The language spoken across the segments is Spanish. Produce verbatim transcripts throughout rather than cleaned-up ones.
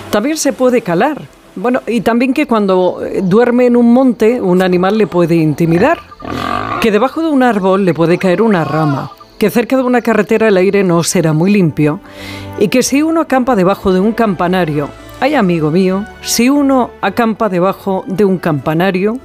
También se puede calar. Bueno, y también que cuando duerme en un monte, un animal le puede intimidar. Que debajo de un árbol le puede caer una rama. Que cerca de una carretera el aire no será muy limpio. Y que si uno acampa debajo de un campanario... Ay, amigo mío, si uno acampa debajo de un campanario...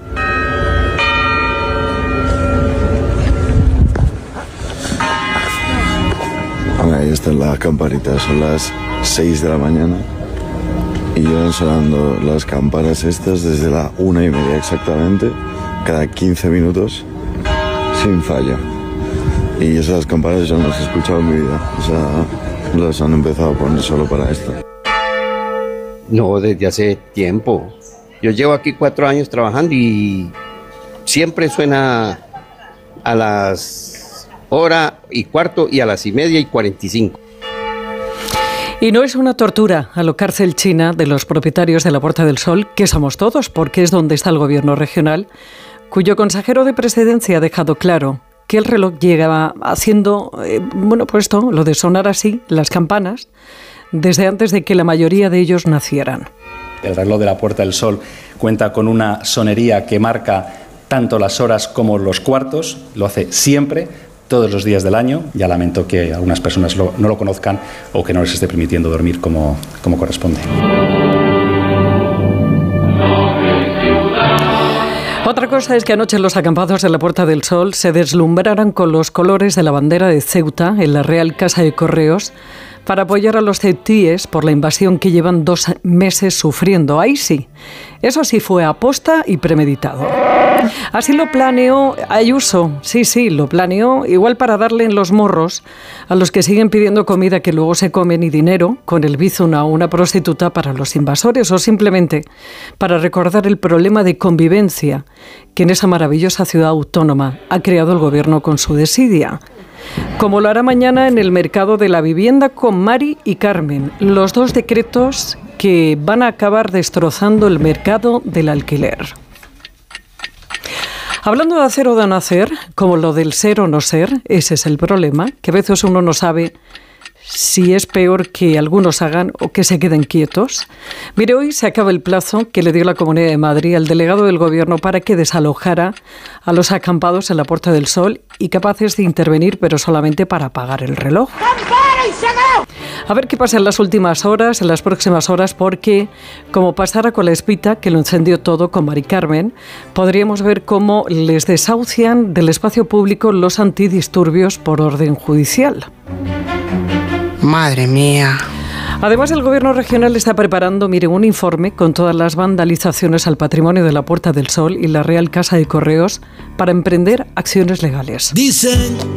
Ahí está la campanita, son las seis de la mañana y llevan sonando las campanas estas desde la una y media exactamente, cada quince minutos, sin falla. Y esas campanas yo no las he escuchado en mi vida, o sea, las han empezado a poner solo para esto. No, desde hace tiempo. Yo llevo aquí cuatro años trabajando y siempre suena a las hora y cuarto y a las y media y cuarenta y cinco. Y no es una tortura a la cárcel china de los propietarios de la Puerta del Sol, que somos todos, porque es donde está el gobierno regional, cuyo consejero de presidencia ha dejado claro que el reloj llega haciendo, eh, bueno, pues esto, lo de sonar así, las campanas, desde antes de que la mayoría de ellos nacieran. El reloj de la Puerta del Sol cuenta con una sonería que marca tanto las horas como los cuartos, lo hace siempre, todos los días del año. Ya lamento que algunas personas lo, no lo conozcan o que no les esté permitiendo dormir como, como corresponde. Otra cosa es que anoche los acampados de la Puerta del Sol se deslumbraran con los colores de la bandera de Ceuta en la Real Casa de Correos para apoyar a los ceutíes por la invasión que llevan dos meses sufriendo. Ahí sí, eso sí fue aposta y premeditado. Así lo planeó Ayuso, sí, sí, lo planeó igual para darle en los morros a los que siguen pidiendo comida que luego se comen y dinero con el bizum a una prostituta para los invasores o simplemente para recordar el problema de convivencia que en esa maravillosa ciudad autónoma ha creado el gobierno con su desidia. Como lo hará mañana en el mercado de la vivienda con Mari y Carmen, los dos decretos que van a acabar destrozando el mercado del alquiler. Hablando de hacer o de no hacer, como lo del ser o no ser, ese es el problema, que a veces uno no sabe si es peor que algunos hagan o que se queden quietos. Mire, hoy se acaba el plazo que le dio la Comunidad de Madrid al delegado del Gobierno para que desalojara a los acampados en la Puerta del Sol y capaces de intervenir, pero solamente para apagar el reloj. A ver qué pasa en las últimas horas, en las próximas horas, porque como pasara con la Espita, que lo encendió todo con Mari Carmen, podríamos ver cómo les desahucian del espacio público los antidisturbios por orden judicial. Madre mía. Además, el Gobierno regional está preparando, mire, un informe con todas las vandalizaciones al patrimonio de la Puerta del Sol y la Real Casa de Correos para emprender acciones legales. Dicen